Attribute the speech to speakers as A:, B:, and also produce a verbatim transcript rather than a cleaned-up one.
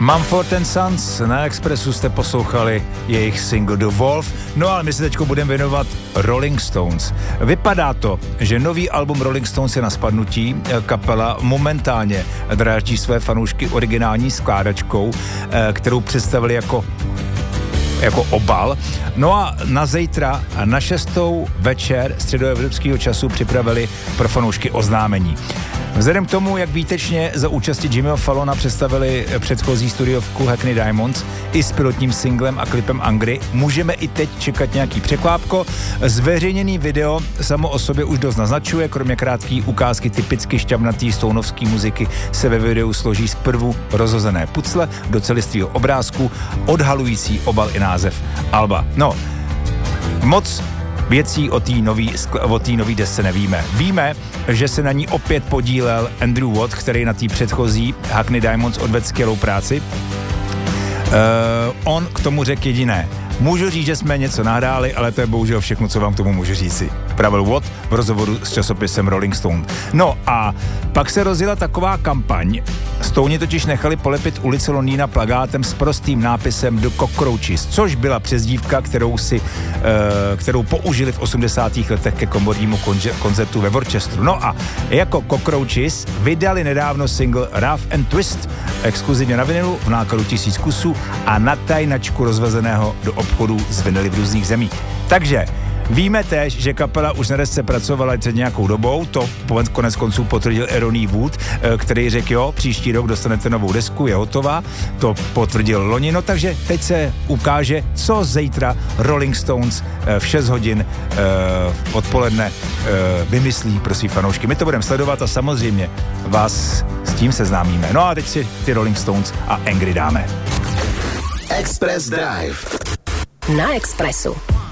A: Mumford and Sons, na Expressu jste poslouchali jejich single The Wolf, no ale my se teďko budeme věnovat Rolling Stones. Vypadá to, že nový album Rolling Stones je na spadnutí, kapela momentálně dráždí své fanoušky originální skládačkou, kterou představili jako jako obal. No a na zítra na šestou večer středoevropského času připravili pro fanoušky oznámení. Vzhledem k tomu, jak výtečně za účasti Jimmyho Fallona představili předchozí studiovku Hackney Diamonds i s pilotním singlem a klipem Angry, můžeme i teď čekat nějaký překvápko. Zveřejněný video samo o sobě už dost naznačuje, kromě krátké ukázky typicky šťavnatý stounovský muziky se ve videu složí zprvu rozhozené pucle do celistvého obrázku, odhalující obal i název alba. No, moc věcí o té nový, o té nový desce nevíme. Víme, že se na ní opět podílel Andrew Watt, který na té předchozí Hackney Diamonds odvedl skvělou práci. Uh, on k tomu řekl jediné. Můžu říct, že jsme něco nahráli, ale to je bohužel všechno, co vám k tomu můžu říci. Pravil Watt v rozhovoru s časopisem Rolling Stone. No a pak se rozjela taková kampaň. Stouni totiž nechali polepit ulici Londýna plakátem s prostým nápisem The Cockroaches, což byla přezdívka, kterou si, uh, kterou použili v osmdesátých letech ke komornímu konže, koncertu ve Worcesteru. No a jako Cockroaches vydali nedávno single Rough and Twist, exkluzivně na vinilu v nákladu tisíc kusů a na tajnačku rozvezeného do obchodů z vinily v různých zemích. Takže víme též, že kapela už na desce pracovala před nějakou dobou, to konec konců potvrdil Ronnie Wood, který řekl, jo, příští rok dostanete novou desku, je hotová, to potvrdil loni, no takže teď se ukáže, co zítra Rolling Stones v šest hodin uh, odpoledne uh, vymyslí pro svý fanoušky. My to budeme sledovat a samozřejmě vás s tím seznámíme. No a teď si ty Rolling Stones a Angry dáme.
B: Express Drive.
C: Na Expressu.